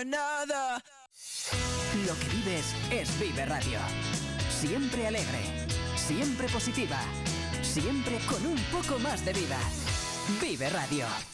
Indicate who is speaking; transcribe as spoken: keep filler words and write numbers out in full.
Speaker 1: another.
Speaker 2: Lo que vives es Vive Radio. Siempre alegre, siempre positiva, siempre con un poco más de vida. Vive Radio.